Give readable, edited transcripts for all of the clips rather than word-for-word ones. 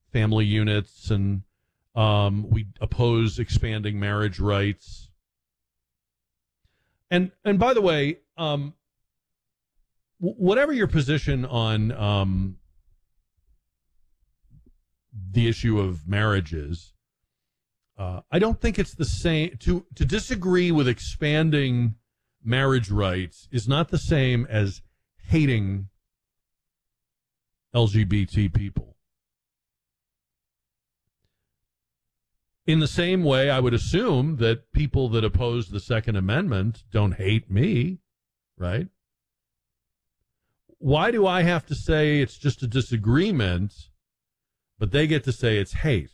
family units, and we oppose expanding marriage rights. And by the way, whatever your position on the issue of marriage is, I don't think it's the same. To disagree with expanding marriage rights is not the same as hating LGBT people. In the same way, I would assume that people that oppose the Second Amendment don't hate me, right? Why do I have to say it's just a disagreement, but they get to say it's hate?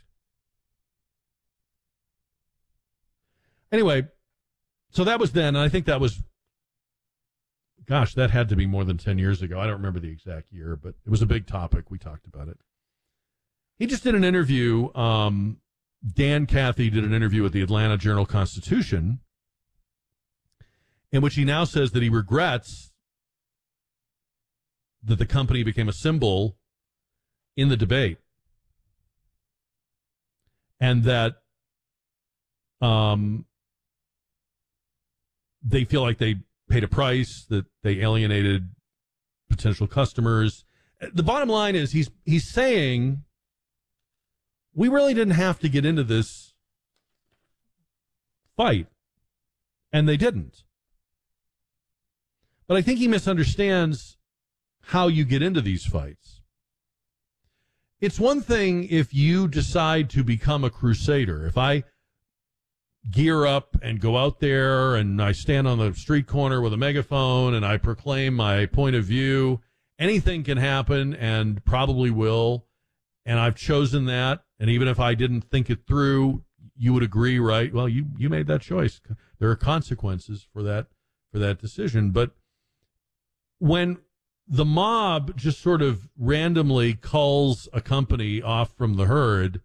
Anyway, so that was then, and I think that was, gosh, that had to be more than 10 years ago. I don't remember the exact year, but it was a big topic. We talked about it. He just did an interview. Dan Cathy did an interview with the Atlanta Journal-Constitution, in which he now says that he regrets that the company became a symbol in the debate, and that they feel like they paid a price, that they alienated potential customers. The bottom line is he's saying we really didn't have to get into this fight, and they didn't. But I think he misunderstands how you get into these fights. It's one thing if you decide to become a crusader. If I gear up and go out there and I stand on the street corner with a megaphone and I proclaim my point of view, anything can happen and probably will. And I've chosen that. And even if I didn't think it through, you would agree, right? Well, you made that choice. There are consequences for that decision. But when the mob just sort of randomly culls a company off from the herd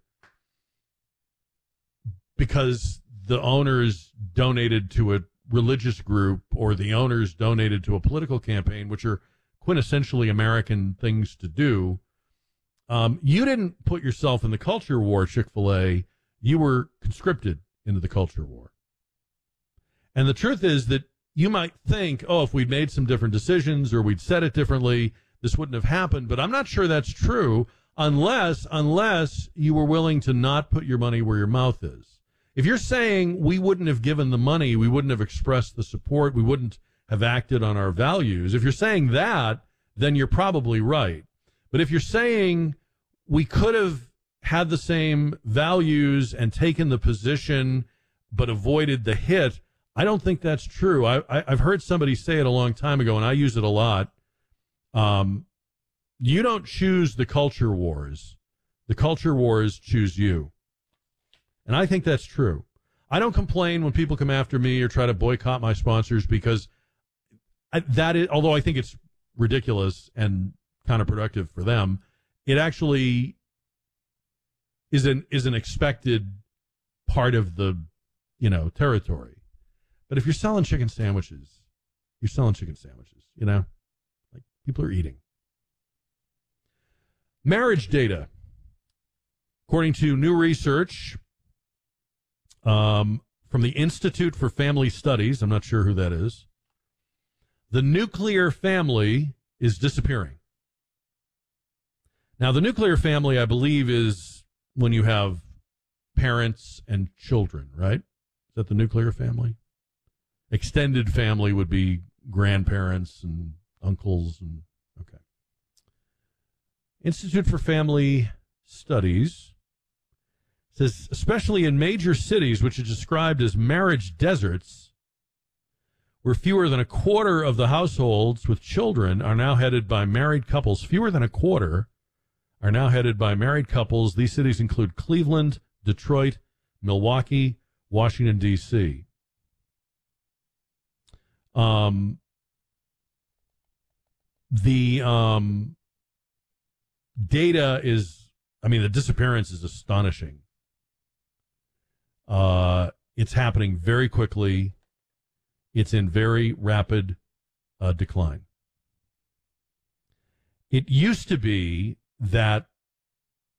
because the owners donated to a religious group or the owners donated to a political campaign, which are quintessentially American things to do, you didn't put yourself in the culture war, Chick-fil-A. You were conscripted into the culture war. And the truth is that you might think, oh, if we'd made some different decisions or we'd said it differently, this wouldn't have happened. But I'm not sure that's true unless you were willing to not put your money where your mouth is. If you're saying we wouldn't have given the money, we wouldn't have expressed the support, we wouldn't have acted on our values, if you're saying that, then you're probably right. But if you're saying we could have had the same values and taken the position but avoided the hit, I don't think that's true. I've heard somebody say it a long time ago, and I use it a lot. You don't choose the culture wars. The culture wars choose you. And I think that's true. I don't complain when people come after me or try to boycott my sponsors because although I think it's ridiculous and counterproductive for them, it actually is an expected part of the, territory. But if you're selling chicken sandwiches, you're selling chicken sandwiches, like people are eating. Marriage data. According to new research from the Institute for Family Studies, I'm not sure who that is, the nuclear family is disappearing. Now, the nuclear family, I believe, is when you have parents and children, right? Is that the nuclear family? Extended family would be grandparents and uncles. Okay. Institute for Family Studies says, especially in major cities, which is described as marriage deserts, where fewer than a quarter of the households with children are now headed by married couples. Fewer than a quarter are now headed by married couples. These cities include Cleveland, Detroit, Milwaukee, Washington, D.C. The data is, the disappearance is astonishing. It's happening very quickly. It's in very rapid decline. It used to be that